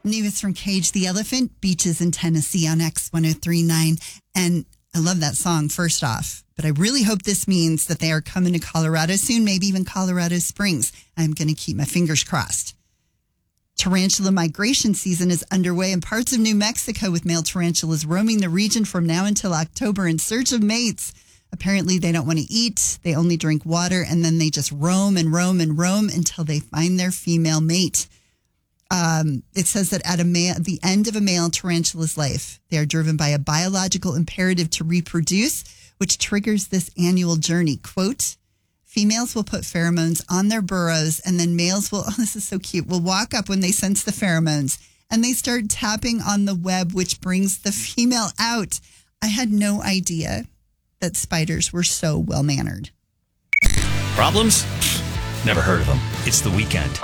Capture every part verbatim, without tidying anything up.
News from Cage the Elephant, beaches in Tennessee on X one oh three point nine. And I love that song, first off. But I really hope this means that they are coming to Colorado soon, maybe even Colorado Springs. I'm going to keep my fingers crossed. Tarantula migration season is underway in parts of New Mexico, with male tarantulas roaming the region from now until October in search of mates. Apparently, they don't want to eat. They only drink water, and then they just roam and roam and roam until they find their female mate. Um, it says that at a ma- the end of a male tarantula's life, they are driven by a biological imperative to reproduce, which triggers this annual journey. Quote, females will put pheromones on their burrows, and then males will, oh, this is so cute, will walk up when they sense the pheromones, and they start tapping on the web, which brings the female out. I had no idea that spiders were so well-mannered. Problems? Never heard of them. It's The Weeknd.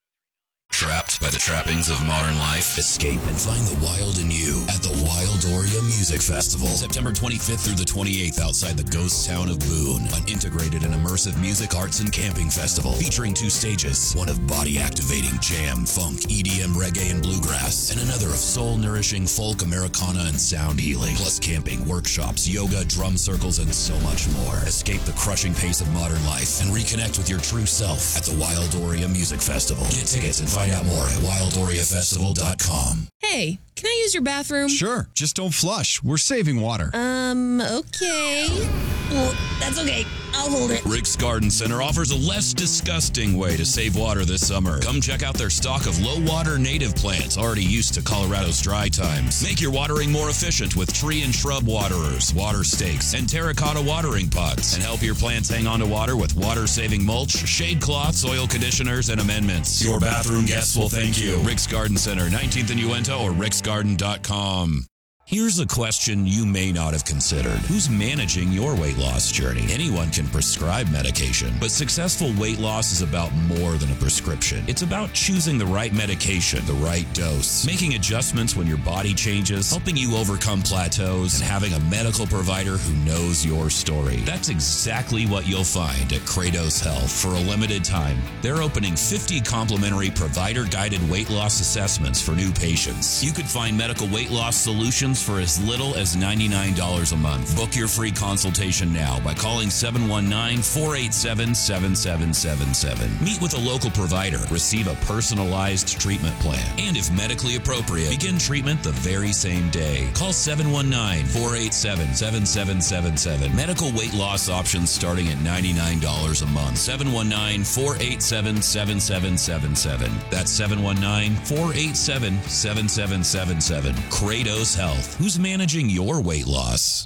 Trapped by the trappings of modern life? Escape and find the wild in you at the Wildoria Music Festival. September twenty-fifth through the twenty-eighth outside the ghost town of Boone. An integrated and immersive music, arts, and camping festival featuring two stages. One of body-activating jam, funk, E D M, reggae, and bluegrass. And another of soul-nourishing folk, Americana, and sound healing. Plus camping, workshops, yoga, drum circles, and so much more. Escape the crushing pace of modern life and reconnect with your true self at the Wildoria Music Festival. Get tickets and find out more at wildoria festival dot com. Hey, can I use your bathroom? Sure, just don't flush. We're saving water. Um, okay. Well, that's okay. I'll hold it. Rick's Garden Center offers a less disgusting way to save water this summer. Come check out their stock of low-water native plants already used to Colorado's dry times. Make your watering more efficient with tree and shrub waterers, water stakes, and terracotta watering pots. And help your plants hang on to water with water-saving mulch, shade cloths, soil conditioners, and amendments. Your bathroom guests will thank you. Rick's Garden Center, nineteenth and Uinta, or ricks garden dot com. Here's a question you may not have considered. Who's managing your weight loss journey? Anyone can prescribe medication, but successful weight loss is about more than a prescription. It's about choosing the right medication, the right dose, making adjustments when your body changes, helping you overcome plateaus, and having a medical provider who knows your story. That's exactly what you'll find at Kratos Health. For a limited time, they're opening fifty complimentary provider-guided weight loss assessments for new patients. You could find medical weight loss solutions for as little as ninety-nine dollars a month. Book your free consultation now by calling seven one nine, four eight seven, seven seven seven seven. Meet with a local provider. Receive a personalized treatment plan. And if medically appropriate, begin treatment the very same day. Call seven one nine, four eight seven, seven seven seven seven. Medical weight loss options starting at ninety-nine dollars a month. seven one nine, four eight seven, seven seven seven seven. That's seven one nine, four eight seven, seven seven seven seven. Kratos Health. Who's managing your weight loss?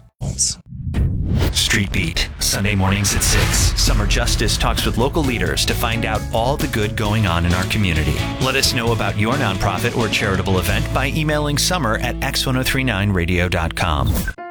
Street Beat, Sunday mornings at six. Summer Justice talks with local leaders to find out all the good going on in our community. Let us know about your nonprofit or charitable event by emailing summer at x ten thirty-nine radio dot com.